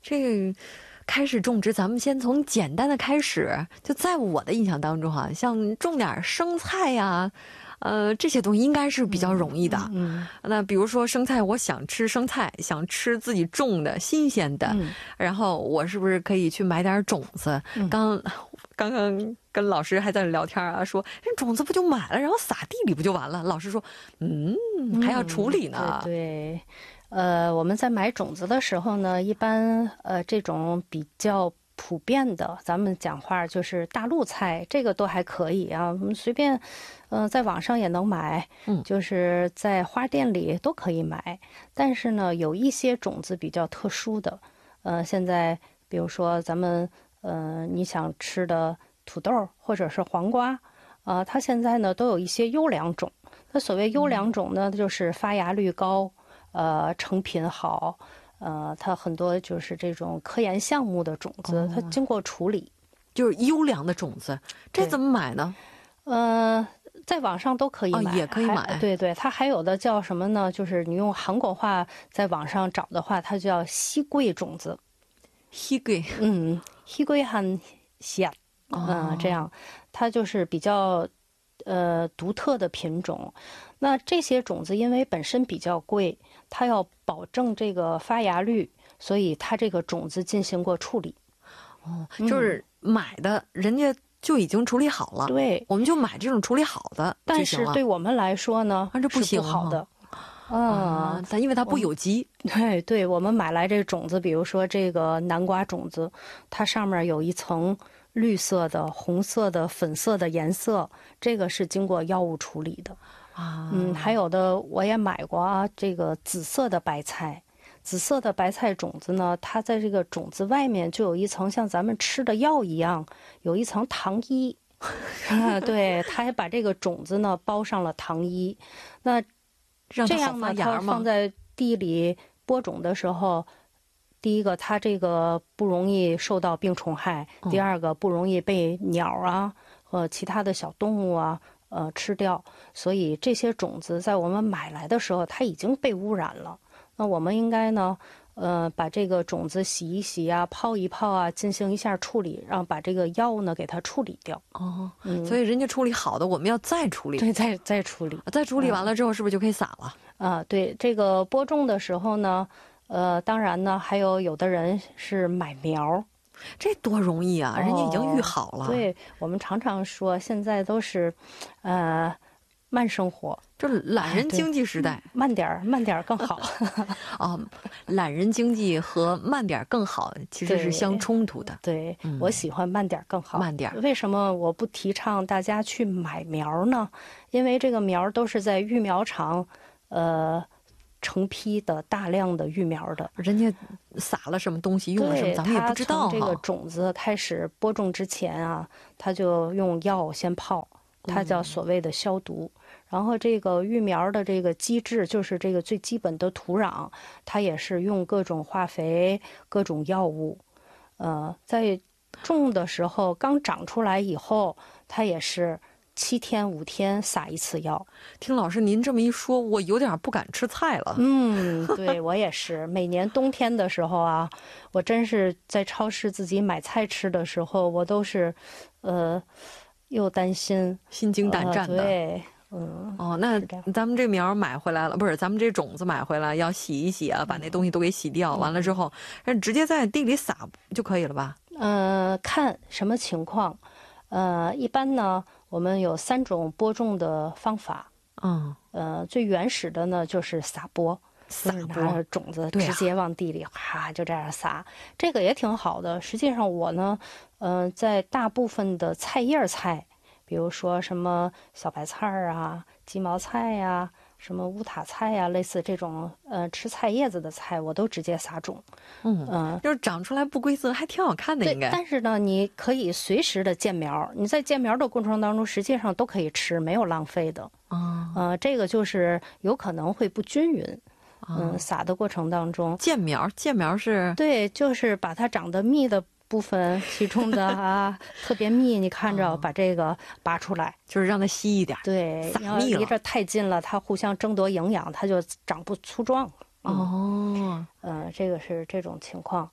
这个开始种植，咱们先从简单的开始。就在我的印象当中哈，像种点生菜呀，这些东西应该是比较容易的。那比如说生菜，我想吃生菜，想吃自己种的新鲜的，然后我是不是可以去买点种子？刚刚跟老师还在聊天啊，说这种子不就买了，然后撒地里不就完了？老师说，还要处理呢。 对。我们在买种子的时候呢，一般这种比较普遍的，咱们讲话就是大陆菜，这个都还可以啊，我们随便在网上也能买，就是在花店里都可以买。但是呢，有一些种子比较特殊的，现在比如说咱们你想吃的土豆或者是黄瓜，它现在呢都有一些优良种。那所谓优良种呢，就是发芽率高，成品好，它很多就是这种科研项目的种子，它经过处理， 就是优良的种子。这怎么买呢？ 在网上都可以买， 也可以买。 对对，它还有的叫什么呢？就是你用韩国话在网上找的话，它叫西桂种子。 西桂， 西桂很香，这样，它就是比较独特的品种。那这些种子因为本身比较贵，它要保证这个发芽率，所以它这个种子进行过处理。 就是买的人家就已经处理好了， 对， 我们就买这种处理好的。 但是对我们来说呢， 这不行， 是不好的。 但因为它不有机。 对，我们买来这种子，比如说这个南瓜种子，它上面有一层绿色的、红色的、粉色的颜色，这个是经过药物处理的。还有的我也买过啊，这个紫色的白菜。紫色的白菜种子呢，它在这个种子外面就有一层像咱们吃的药一样，有一层糖衣。对，它还把这个种子呢包上了糖衣。那这样呢，它放在地里播种的时候，第一个它这个不容易受到病虫害，第二个不容易被鸟啊和其他的小动物啊吃掉。所以这些种子在我们买来的时候，它已经被污染了。那我们应该呢把这个种子洗一洗啊，泡一泡啊，进行一下处理，让把这个药呢给它处理掉。 所以人家处理好的，我们要再处理。 对，再处理。 再处理完了之后，是不是就可以撒了？ 对，这个播种的时候呢，当然呢，还有的人是买苗， 这多容易啊！人家已经育好了。 对，我们常常说，现在都是，慢生活， 就是懒人经济时代， 慢点更好。 懒人经济和慢点更好其实是相冲突的。 对，我喜欢慢点更好。 慢点。 为什么我不提倡大家去买苗呢？因为这个苗都是在育苗场，成批的大量的育苗的， 人家撒了什么东西，用了什么，咱们也不知道。 从这个种子开始播种之前啊，他就用药先泡，它叫所谓的消毒。然后这个育苗的这个机制，就是这个最基本的土壤，它也是用各种化肥、各种药物。在种的时候刚长出来以后，它也是7天5天撒一次药。 听老师您这么一说，我有点不敢吃菜了。 对，我也是。每年冬天的时候啊，我真是在超市自己买菜吃的时候，我都是又担心、 心惊胆战的。 对。 那咱们这苗买回来了，不是咱们这种子买回来要洗一洗啊，把那东西都给洗掉。完了之后，直接在地里撒就可以了吧？ 看什么情况。一般呢，我们有3种播种的方法。最原始的呢就是撒播，就是拿着种子直接往地里就这样撒，这个也挺好的。实际上我呢，在大部分的菜叶菜。比如说什么小白菜啊、鸡毛菜呀、什么乌塔菜呀，类似这种吃菜叶子的菜，我都直接撒种。 就是长出来不规则，还挺好看的，应该。 但是呢，你可以随时的建苗，你在建苗的过程当中，实际上都可以吃，没有浪费的。这个就是有可能会不均匀。撒的过程当中， 建苗是？ 对，就是把它长得密的部分，其中的特别密，你看着把这个拔出来， 就是让它稀一点。 对，你要离着太近了，它互相争夺营养，它就长不粗壮。这个是这种情况。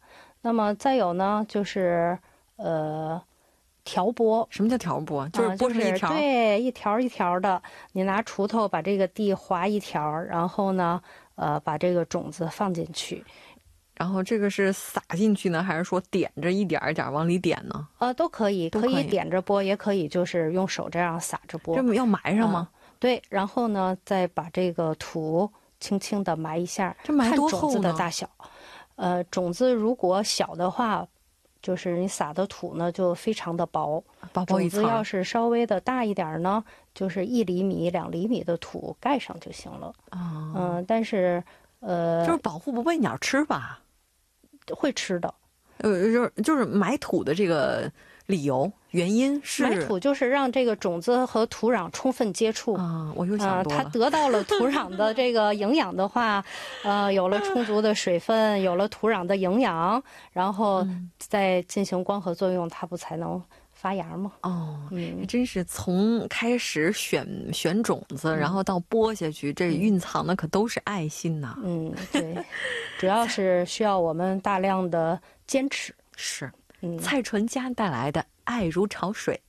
那么再有呢，就是调播。 什么叫调播？就是播成一条。 对，一条一条的，你拿锄头把这个地划一条，然后呢，把这个种子放进去。 然后这个是撒进去呢，还是说点着一点一点往里点呢？ 都可以，可以点着播，也可以就是用手这样撒着播。 这么要埋上吗？ 对，然后呢，再把这个土轻轻的埋一下。 这埋多厚呢？ 看种子的大小。种子如果小的话，就是你撒的土呢就非常的薄。 薄一层。 种子要是稍微的大一点呢，就是1厘米、2厘米的土盖上就行了。但是就是保护不被鸟吃吧？ 会吃的。 就是埋土的这个理由原因是埋土就是让这个种子和土壤充分接触啊。我又想多了。 它得到了土壤的这个营养的话，有了充足的水分，有了土壤的营养，然后再进行光合作用，它不才能发芽吗？ 真是从开始选种子，然后到播下去，这蕴藏的可都是爱心呐。 对，主要是需要我们大量的坚持。 是，蔡淳佳带来的《爱如潮水》。